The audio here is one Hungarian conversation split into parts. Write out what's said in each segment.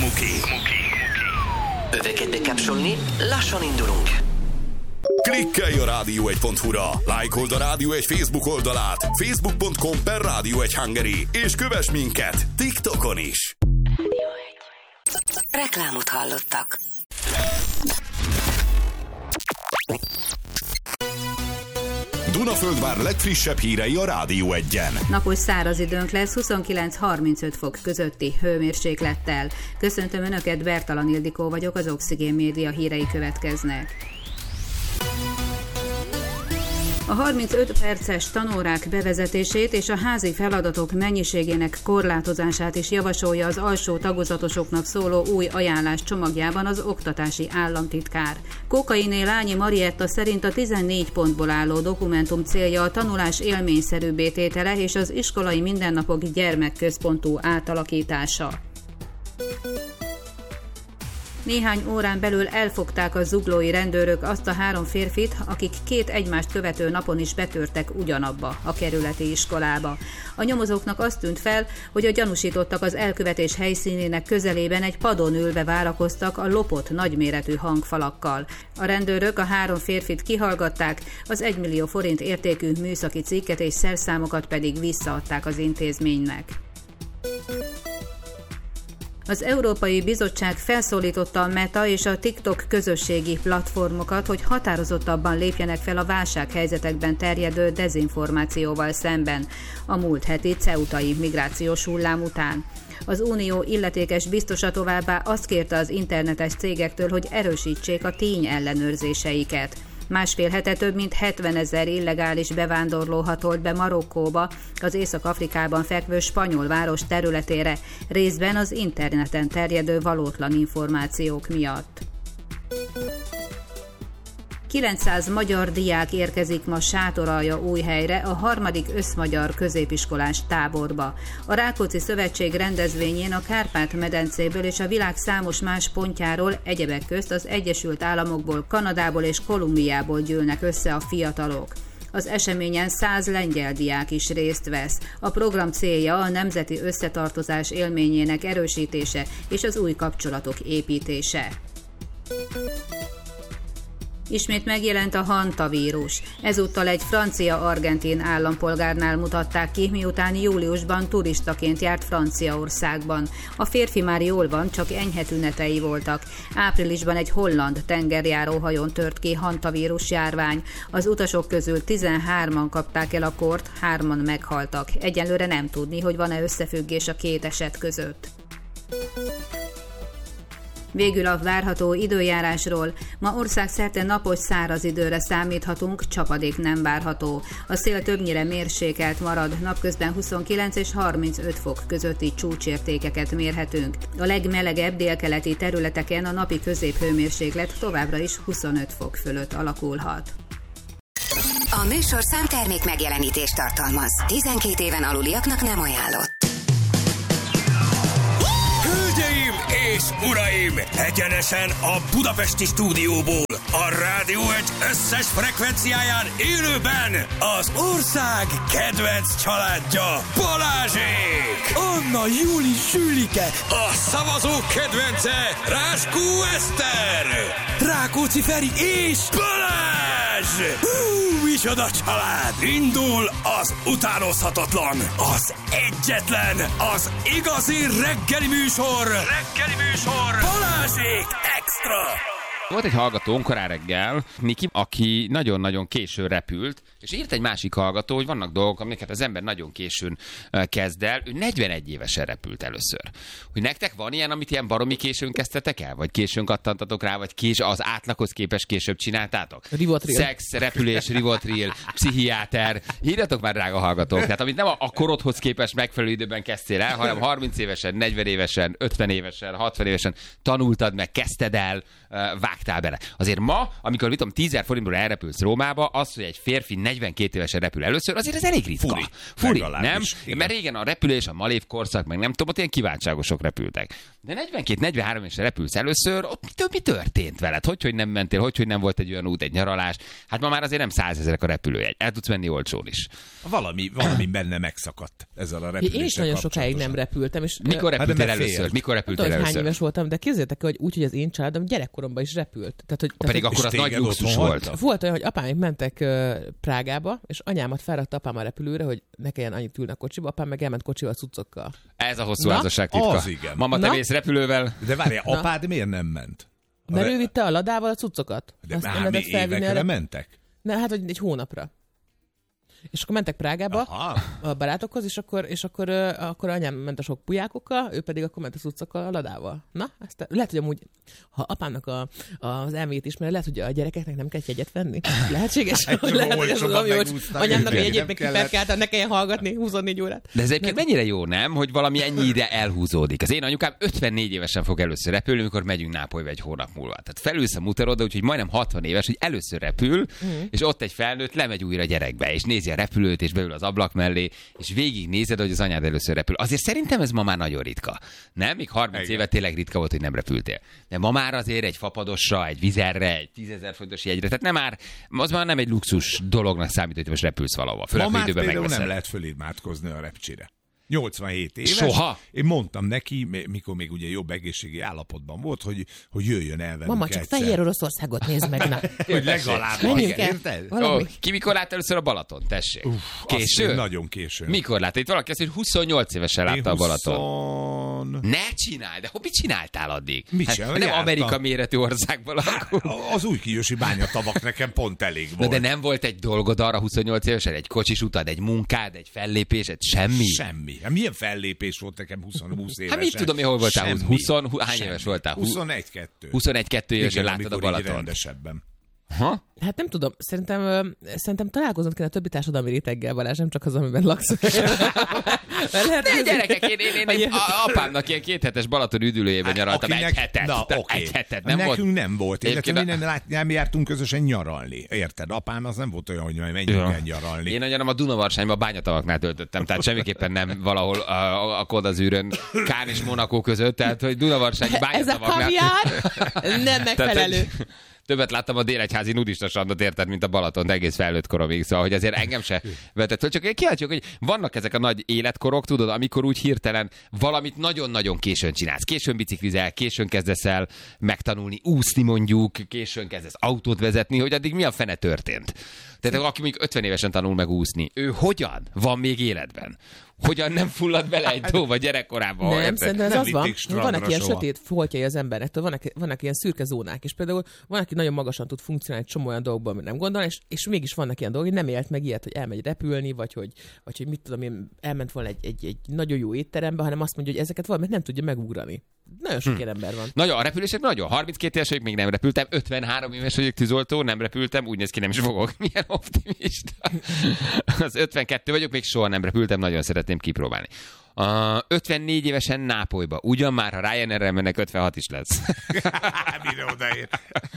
Muki. Öveket bekapcsolni, lassan indulunk. Klikkelj a rádió1.hu-ra, lájkold a Rádió 1 Facebook oldalát, facebook.com/Rádió1 és kövess minket TikTokon is. Reklámot hallottak. Dunaföldvár legfrissebb hírei a Rádió 1-en. Napos száraz időnk lesz 29-35 fok közötti hőmérséklettel. Köszöntöm Önöket, Bertalan Ildikó vagyok, az Oxigén Média hírei következnek. A 35 perces tanórák bevezetését és a házi feladatok mennyiségének korlátozását is javasolja az alsó tagozatosoknak szóló új ajánlás csomagjában az oktatási államtitkár. Kókainé Lányi Marietta szerint a 14 pontból álló dokumentum célja a tanulás élményszerűbbé tétele és az iskolai mindennapok gyermekközpontú átalakítása. Néhány órán belül elfogták a zuglói rendőrök azt a 3 férfit, akik 2 egymást követő napon is betörtek ugyanabba a kerületi iskolába. A nyomozóknak azt tűnt fel, hogy a gyanúsítottak az elkövetés helyszínének közelében egy padon ülve várakoztak a lopott nagyméretű hangfalakkal. A rendőrök a 3 férfit kihallgatták, az 1 millió forint értékű műszaki cikket és szerszámokat pedig visszaadták az intézménynek. Az Európai Bizottság felszólította a Meta és a TikTok közösségi platformokat, hogy határozottabban lépjenek fel a válsághelyzetekben terjedő dezinformációval szemben a múlt heti ceutai migrációs hullám után. Az Unió illetékes biztosa továbbá azt kérte az internetes cégektől, hogy erősítsék a tényellenőrzéseiket. Másfél hete több mint 70 000 illegális bevándorló hatolt be Marokkóba, az Észak-Afrikában fekvő spanyol város területére, részben az interneten terjedő valótlan információk miatt. 900 magyar diák érkezik ma Sátoraljaújhelyre a 3. összmagyar középiskolás táborba. A Rákóczi Szövetség rendezvényén a Kárpát-medencéből és a világ számos más pontjáról, egyebek közt az Egyesült Államokból, Kanadából és Kolumbiából gyűlnek össze a fiatalok. Az eseményen 100 lengyel diák is részt vesz. A program célja a nemzeti összetartozás élményének erősítése és az új kapcsolatok építése. Ismét megjelent a hantavírus. Ezúttal egy francia-argentin állampolgárnál mutatták ki, miután júliusban turistaként járt Franciaországban. A férfi már jól van, csak enyhe tünetei voltak. Áprilisban egy holland tengerjáróhajón tört ki hantavírus járvány. Az utasok közül 13-an kapták el a kort, 3-an meghaltak. Egyelőre nem tudni, hogy van-e összefüggés a 2 eset között. Végül a várható időjárásról. Ma országszerte napos száraz időre számíthatunk, csapadék nem várható. A szél többnyire mérsékelt marad, napközben 29 és 35 fok közötti csúcsértékeket mérhetünk. A legmelegebb délkeleti területeken a napi középhőmérséklet továbbra is 25 fok fölött alakulhat. A műsor számtermék megjelenítést tartalmaz. 12 éven aluliaknak nem ajánlott. Hölgyeim és uraim, egyenesen a budapesti stúdióból, a Rádió 1 összes frekvenciáján élőben az ország kedvenc családja, Balázsék! Anna, Júli, Sülike! A szavazók kedvence, Ráskó Eszter! Rákóczi Feri és Balázs! Micsoda család! Indul az utánozhatatlan, az egyetlen, az igazi reggeli műsor! Balázsék Extra! Volt egy hallgatónk korán reggel, Niki, aki nagyon-nagyon későn repült, és írt egy másik hallgató, hogy vannak dolgok, amiket az ember nagyon későn kezd el. Ő 41 évesen repült először. Hogy nektek van ilyen, amit ilyen baromi későn kezdtetek el? Vagy későn kattantatok rá, vagy az átlaghoz képest később csináltátok? Rivotril. Szex, repülés, rivotril, pszichiáter. Írjatok már, drága hallgatók. Tehát amit nem a korodhoz képest megfelelő időben kezdtél el, hanem 30 évesen, 40 évesen, 50 évesen, 60 évesen tanultad meg, kezdted el, vágtál bele. Azért ma, amikor 10 000 forintból elrepülsz Rómába, az, hogy egy férfi 42 évesen repül először, azért ez elég ritka. Furi, nem? Mert régen a repülés, a malév korszak, meg nem tudom, ott ilyen kívánságosok repültek. De 42-43 évesen repülsz először, ott mi történt veled? Hogy nem mentél, hogy nem volt egy olyan út, egy nyaralás? Hát ma már azért nem 100 000 a repülőjegy. El tudsz menni olcsón is. Valami benne megszakadt ezzel a repüléssel. Én is nagyon sokáig nem repültem. És mikor repültél először? Mikor repültél először? Hány éves voltam, de képzeljétek, hogy úgy, hogy az én családom gyerekkoromban is repült. Pedig akkor az nagy luxus volt. Volt olyan, hogy apámék mentek Prágába, és anyámat felrakta apám a repülőre, hogy ne kelljen annyit ülni a kocsiba, apám meg elment kocsival, cuccokkal. Ez a hosszú házasság titka. Az igen. Mama, te mész repülővel. De várjál, apád miért nem ment? Mert ő vitte a ladával a cuccokat. De már mi évekre mentek? Ne, hát egy hónapra. És akkor mentek Prágába a barátokhoz, és akkor anyám ment a sok pulyákokkal, ő pedig akkor ment a cuccokkal a ladával. Na, lehet, hogy amúgy, ha apámnak az elméjét ismer, lehet, hogy a gyerekeknek nem kell jegyet venni. Lehetséges? Lehet, hogy ez valami, hogy anyámnak egy egyébben kiperkálta, ne kelljen hallgatni 24 órát. De ez egyébként mennyire jó, nem? Hogy valami ennyire elhúzódik. Az én anyukám 54 évesen fog először repülni, amikor megyünk Nápolyba egy hónap múlva. Tehát felülsz a muterodra, úgyhogy majdnem 60 éves, hogy először repül, és ott egy felnőtt lemegy újra gyerekbe, és nézi a repülőt, és beül az ablak mellé, és végignézed, hogy az anyád először repül. Azért szerintem ez ma már nagyon ritka. Nem? Még 30 éve tényleg ritka volt, hogy nem repültél. De ma már azért egy fapadosra, egy vizerre, egy 10 000 forintos jegyre, tehát az már nem egy luxus dolognak számít, hogy most repülsz valahova. Ma már például nem lehet fölirmátkozni a repcsire. 87 éves. Soha? Én mondtam neki, mikor még ugye jobb egészségi állapotban volt, hogy jöjjön el velünk. Mama, csak Fehér Oroszországot nézd meg. Na. Hogy legalább. Ki mikor látta először a Balaton? Tessék. Későn? Nagyon későn. Mikor látta? Itt valaki azt, hogy 28 évesen látta a Balaton. Ne csinálj, de mit csináltál addig? Nem Amerika méretű országban lakó. Az Újkijosi bányatavak nekem pont elég volt. De nem volt egy dolgod arra 28 évesen? Egy kocsis utad, egy munkád, egy fellépésed? Semmi? Semmi. Hát milyen fellépés volt nekem 20 évesen? Hát mit tudom én, hol voltál? 20, hány éves voltál? 21-2. 21-2 évesen láttad a Balaton. Rendesebben. Ha? Hát nem tudom, szerintem találkoznod kéne a többi társadalmi réteggel, Balázs, nem csak az, amiben laksz. De gyerekek, én apámnak ilyen 2 hetes Balaton üdülőjében nyaraltam, egy hetet. Nekünk nem volt. Illetve nem jártunk közösen nyaralni. Érted? Apám az nem volt olyan, hogy menjünk el nyaralni. Én a Dunavarságban a Bányatavaknál töltöttem, tehát semmiképpen nem valahol a Kodazűrön, Kán és Monaco között, tehát hogy Dunavarsági Bányatavaknál. Ez a kaviár nem megfelelő. Többet láttam a délegyházi nudista strandot, érted, mint a Balaton, egész felnőtt koromig, szóval, hogy azért engem se vetett föl. Csak én kíváncsiak, hogy vannak ezek a nagy életkorok, tudod, amikor úgy hirtelen valamit nagyon-nagyon későn csinálsz. Későn biciklizel, későn kezdesz el megtanulni úszni mondjuk, későn kezdesz autót vezetni, hogy addig mi a fene történt. Tehát aki még 50 évesen tanul meg úszni, ő hogyan van még életben? Hogyan nem fullad bele egy tóba gyerekkorában? Nem, szerintem ez az van, hogy vannak ilyen sötét foltjai az embernek, vannak ilyen szürke zónák, és például van, aki nagyon magasan tud funkcionálni egy csomó olyan dolgokban, amit nem gondol, és mégis vannak ilyen dolgok, hogy nem élt meg ilyet, hogy elmegy repülni, vagy hogy mit tudom én, elment volna egy nagyon jó étterembe, hanem azt mondja, hogy ezeket valamit nem tudja megugrani. Nagyon sok ilyen ember van. Nagyon, a repülések nagyon. 32 éves vagyok, még nem repültem, 53 éves vagyok, tűzoltó, nem repültem, úgy néz ki, nem is fogok. Milyen optimista. Az 52 vagyok, még soha nem repültem, nagyon szeretném kipróbálni. 54 évesen Nápolyba. Ugyan már, ha Ryanair-rel mennek, 56 is lesz. Mire odaér?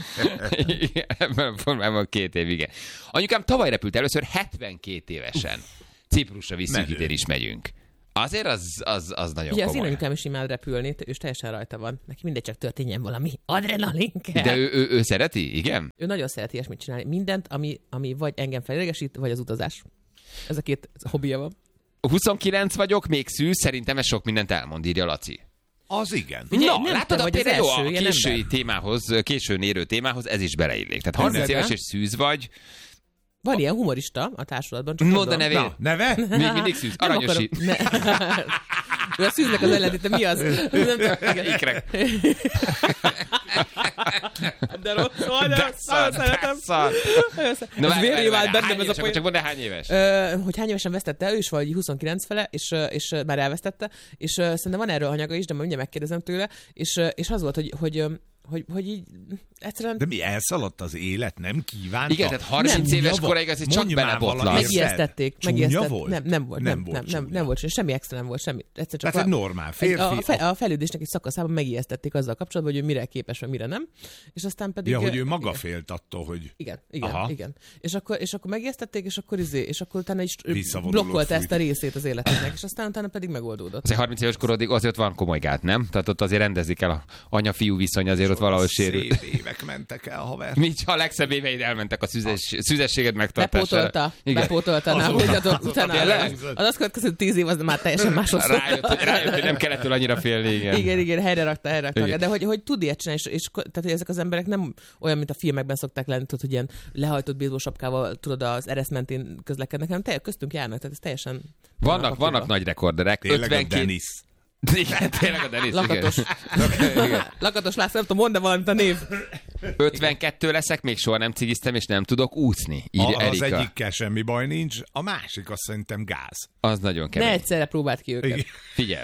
Ebben a formában 2 év, igen. Anyukám tavaly repült először 72 évesen. Ciprusra visszük, idén is megyünk. Azért az nagyon komoly. Az én anyukám is imád repülni, és teljesen rajta van. Neki mindegy, csak történjen valami adrenalin kell. De ő szereti, igen? Ő nagyon szereti ilyesmit csinálni. Mindent, ami vagy engem felidegesít, vagy az utazás. Ez a 2 hobbija van. 29 vagyok, még szűz, szerintem ez sok mindent elmond, írja Laci. Az igen. Na, látod, a például a késői témához, későn érő témához ez is beleillik. Tehát 30 éves és szűz vagy. Van ilyen humorista a társulatban. Mondd a nevét. Neve? Még mindig szűz. Aranyosi. Ő a szűznek az ellentéte. Mi az? Ikrek. De rossz vagy, nagyon szeretem. Ez véré vált bennem ez a poén. Csak mondd el, hány éves? Hogy hány évesen vesztette el, ő is vagy 29 fele, és már elvesztette, és szerintem van erről anyaga is, de majd mindjárt megkérdezem tőle, és az volt, hogy hogy így egyszerűen... De mi, elszaladt az élet? Nem kívánta? Igen, tehát 30 éves koráig azért csak belebotlasz. Megijesztették. Volt? Nem volt, semmi extra nem volt, semmi. Tehát egy normál férfi. A fejlődésnek egy szakaszában megijesztették azzal kapcsolatban, hogy ő mire képes, vagy mire nem. És aztán pedig... Ja, hogy ő maga félt attól, hogy... Igen. És akkor megijesztették, és akkor utána is blokkolta ezt a részét az életének, és aztán utána pedig megoldódott. Azért 30 éves korodig azért van komoly gát, nem? Tehát ott azért rendezik el a anya-fiú viszony, azért ott valahol sérül. Szép évek mentek el, haver. Mit, ha a legszebb éveid elmentek a szüzességed megtartására. Bepótolta. Utána az azt következő 10 év az már teljesen máshoz. Rájött, hogy nem kellett tőle annyira félni. Igen, helyre rakta. De hogy tud ilyet csinálni, és tehát, hogy ezek az emberek nem olyan, mint a filmekben szokták lenni, tudod, hogy ilyen lehajtott baseball-sapkával, tudod, az ereszmentén közlekednek, hanem köztünk járnak, tehát ez teljesen... Vannak nagy rekorderek. Tényleg a Dennis. Igen, tényleg a Dennis. Lakatos László, nem tudom, mondd valamit a név. 52 leszek, még soha nem cigiztem, és nem tudok úszni. Az egyikkel semmi baj nincs, a másik azt szerintem gáz. Az nagyon kemény. Ne egyszerre próbáld ki őket. Igen. Figyeld.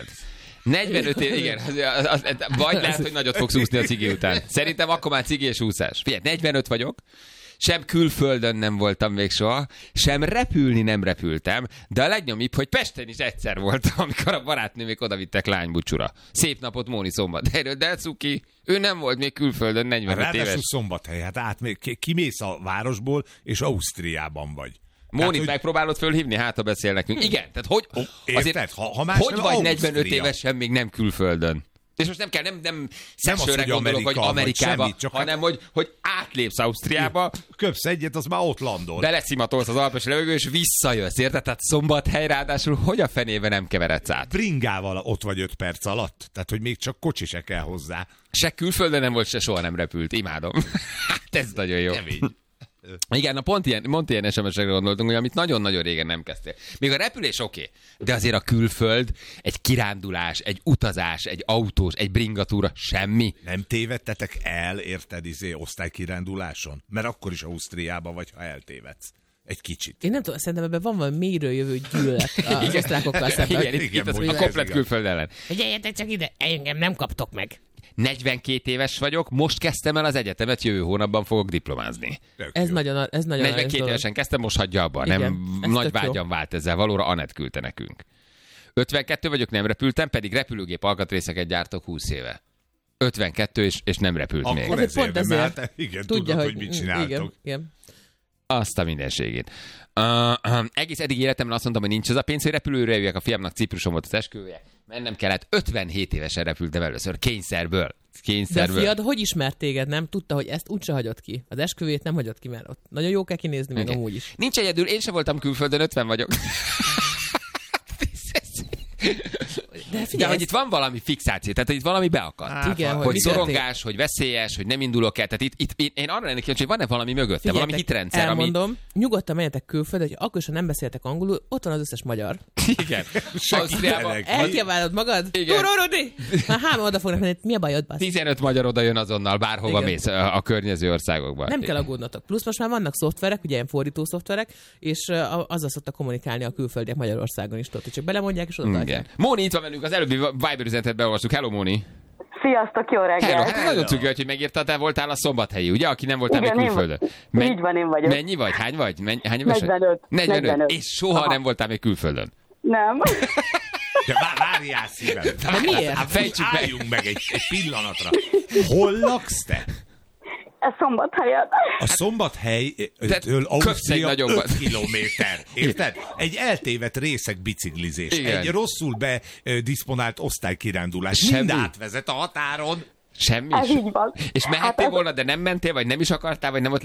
45 év, igen, vagy lehet, hogy nagyot fogsz úszni a cigi után. Szerintem akkor már cigi és úszás. Figyelj, 45 vagyok, sem külföldön nem voltam még soha, sem repülni nem repültem, de a legnyomíbb, hogy Pesten is egyszer voltam, amikor a barátnőmék odavittek lánybúcsúra. Szép napot Móni Szombathelyről, de cuki, ő nem volt még külföldön 45 éves. Ráadásul Szombathely, hát kimész a városból, és Ausztriában vagy. Mónit megpróbálod fölhívni, hát ha beszél nekünk. Igen, tehát hogy, érted, ha más hogy vagy 45 évesen még nem külföldön? És most nem kell, nem szexőre gondolok, hogy Amerikába, hanem hogy átlépsz Ausztriába. Köpsz egyet, az már ott landol. Beleszimatolsz az alpes levegő, és visszajössz, érted? Tehát Szombathely ráadásul, hogy a fenébe nem keveredsz át? Bringával ott vagy 5 perc alatt, tehát hogy még csak kocsi se kell hozzá. Se külföldön nem volt, se soha nem repült, imádom. Hát ez nagyon jó. Kemény. Igen, pont ilyen SMS-ekre gondoltunk, hogy amit nagyon-nagyon régen nem kezdtél. Még a repülés oké, de azért a külföld, egy kirándulás, egy utazás, egy autós, egy bringatúra, semmi. Nem tévedtetek el, érted, osztálykiránduláson? Mert akkor is Ausztriába vagy, ha eltévedsz. Egy kicsit. Én nem tudom, szerintem ebben van valami mélyről jövő gyűlölet az osztrákokkal szemben. Igen, itt a komplet külföld ellen. Gyerjetek csak ide, engem nem kaptok meg. 42 éves vagyok, most kezdtem el az egyetemet, jövő hónapban fogok diplomázni. Ez nagyon 42 évesen kezdtem, most hagyja abba. Igen, nem nagy vágyam vált ezzel, valóra Anett küldte nekünk. 52 vagyok, nem repültem, pedig repülőgép alkatrészeket gyártok 20 éve. 52 és nem repült akkor még. Ezért pont ezért. Igen, tudod, hogy mit csináltok. Igen. Azt a mindenségét. Egész eddig életemben azt mondtam, hogy nincs az a pénz, hogy repülőre jöjjek, a fiamnak Cipruson volt az esküvője. Mennem kellett, 57 évesen repültem először, kényszerből. De a fiad hogy ismert téged, nem? Tudta, hogy ezt úgyse hagyott ki. Az esküvőjét nem hagyott ki, mert ott nagyon jó kell kinézni, még amúgy is. Nincs egyedül, én sem voltam külföldön, 50 vagyok. De hogy itt van valami fixáció, tehát hogy itt valami beakadt. Igen, hogy szorongás, hogy veszélyes, hogy nem indulok el. Tehát itt én arra lennék kíváncsi, hogy van-e valami mögötte, valami hitrendszer, elmondom, nyugodtan menjetek külföldre, hogy akkor is, ha nem beszéltek angolul, ott van az összes magyar. Igen. Ausztriában. Elkiabálod magad? Turorodi! Már hárman oda fognak menni, mi a bajod, basz? 15 magyar oda jön azonnal, bárhova mész a környező országokban. Nem kell aggódnotok. Plusz most már vannak szoftverek, ugye ilyen fordító szoftverek, és azzal szoktak kommunikálni a külföldiek Magyarországon is, tudod, csak belemondják, és oda tartják. Móni itt van velünk, az előbbi Viber üzenetet beolvastuk. Hello, Móni! Sziasztok, jó reggelt! Hello, hát nagyon cuki, hogy megírtad, te voltál a Szombathelyi, ugye? Aki nem voltál még külföldön. Így van, én vagyok. Mennyi vagy? Hány vagy? Hány éves? 45. És soha nem voltál még külföldön. Nem. De várjál szívem. De miért? Álljunk meg egy pillanatra. Hol laksz te? Ez Szombathelyen. A Szombathelytől Ausztria 5 kilométer. Érted? Egy eltévedt részek biciklizés. Igen. Egy rosszul bedisponált osztálykirándulás. Mind átvezet a határon. Semmi. Ez így van. És mehettél volna, de nem mentél, vagy nem is akartál, vagy nem volt